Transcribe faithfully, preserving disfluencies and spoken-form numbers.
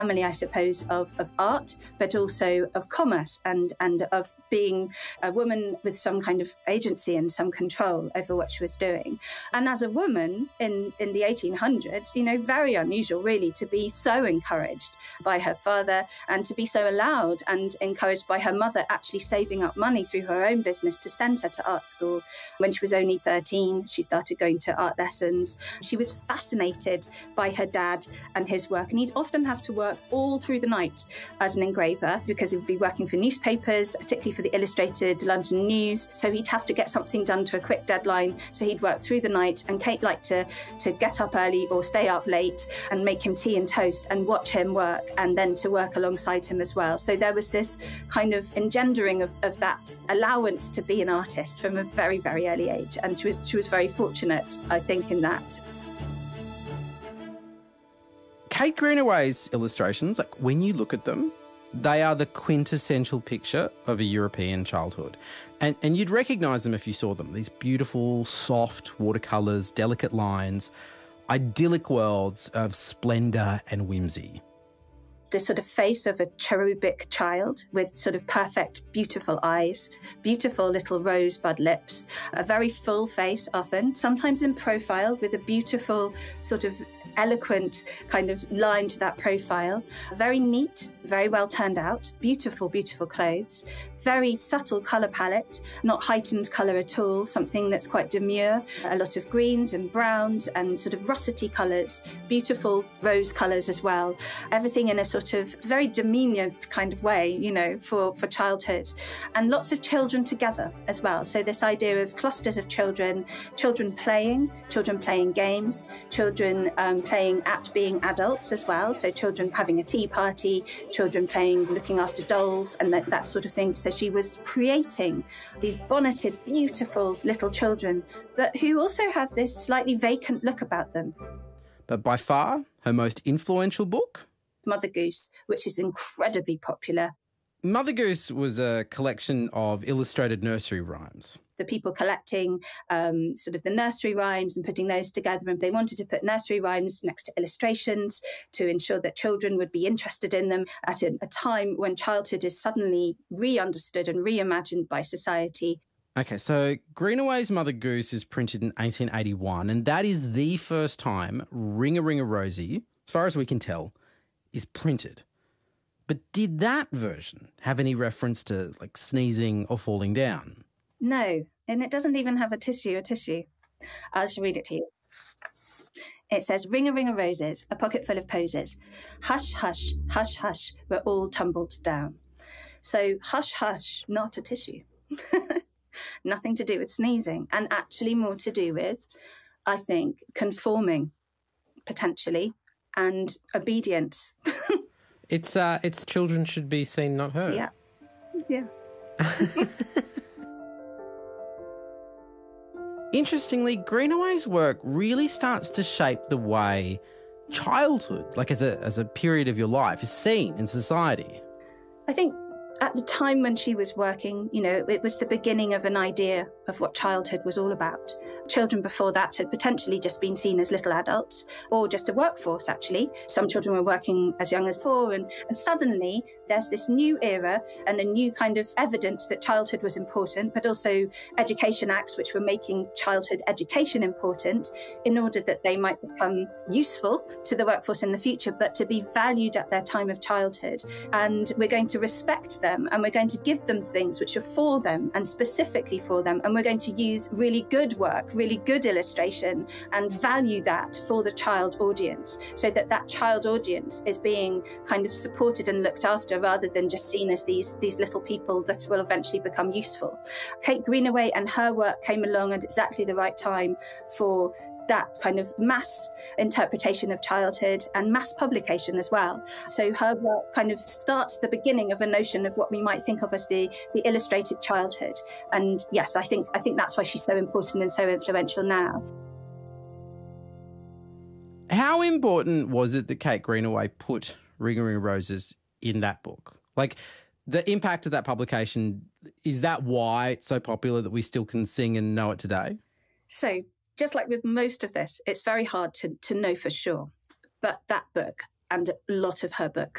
family, I suppose, of, of art, but also of commerce and, and of being a woman with some kind of agency and some control over what she was doing. And as a woman in, in the eighteen hundreds, you know, very unusual really to be so encouraged by her father and to be so allowed and encouraged by her mother actually saving up money through her own business to send her to art school. When she was only thirteen, she started going to art lessons. She was fascinated by her dad and his work, and he'd often have to work all through the night as an engraver because he would be working for newspapers, particularly for the Illustrated London News. So he'd have to get something done to a quick deadline. So he'd work through the night, and Kate liked to, to get up early or stay up late and make him tea and toast and watch him work, and then to work alongside him as well. So there was this kind of engendering of, of that allowance to be an artist from a very, very early age. And she was, she was very fortunate, I think, in that. Kate Greenaway's illustrations, like when you look at them, they are the quintessential picture of a European childhood. And, and you'd recognise them if you saw them. These beautiful, soft watercolours, delicate lines, idyllic worlds of splendour and whimsy. The sort of face of a cherubic child with sort of perfect, beautiful eyes, beautiful little rosebud lips, a very full face often, sometimes in profile with a beautiful sort of eloquent kind of line to that profile. Very neat, very well turned out, beautiful, beautiful clothes, very subtle colour palette, not heightened colour at all, something that's quite demure, a lot of greens and browns and sort of russety colours, beautiful rose colours as well. Everything in a sort of very demeanour kind of way, you know, for, for childhood. And lots of children together as well. So this idea of clusters of children, children playing, children playing games, children um, playing at being adults as well. So children having a tea party, children playing, looking after dolls and that, that sort of thing. So she was creating these bonneted, beautiful little children, but who also have this slightly vacant look about them. But by far, her most influential book? Mother Goose, which is incredibly popular. Mother Goose was a collection of illustrated nursery rhymes. The people collecting um, sort of the nursery rhymes and putting those together, and they wanted to put nursery rhymes next to illustrations to ensure that children would be interested in them at a, a time when childhood is suddenly re-understood and reimagined by society. Okay, so Greenaway's Mother Goose is printed in eighteen eighty-one, and that is the first time Ring-a-Ring-a-Rosy, as far as we can tell, is printed. But did that version have any reference to, like, sneezing or falling down? No, and it doesn't even have a tissue, a tissue. I'll just read it to you. It says, ring a ring of roses, a pocket full of posies. Hush, hush, hush, hush, we're all tumbled down. So hush, hush, not a tissue. Nothing to do with sneezing, and actually more to do with, I think, conforming, potentially, and obedience. It's uh, it's children should be seen, not heard. Yeah, yeah. Interestingly, Greenaway's work really starts to shape the way childhood, like as a as a period of your life, is seen in society. I think at the time when she was working, you know, it was the beginning of an idea of what childhood was all about. Children before that had potentially just been seen as little adults or just a workforce, actually. Some children were working as young as four, and, and suddenly there's this new era and a new kind of evidence that childhood was important, but also education acts which were making childhood education important in order that they might become useful to the workforce in the future, but to be valued at their time of childhood. And we're going to respect them, and we're going to give them things which are for them and specifically for them, and we're going to use really good work, really good illustration, and value that for the child audience, so that that child audience is being kind of supported and looked after rather than just seen as these, these little people that will eventually become useful. Kate Greenaway and her work came along at exactly the right time for that kind of mass interpretation of childhood and mass publication as well. So her work kind of starts the beginning of a notion of what we might think of as the, the illustrated childhood. And yes, I think I think that's why she's so important and so influential now. How important was it that Kate Greenaway put Ring a Ring of Roses in that book? Like, the impact of that publication, is that why it's so popular that we still can sing and know it today? So, just like with most of this, it's very hard to, to know for sure. But that book and a lot of her books.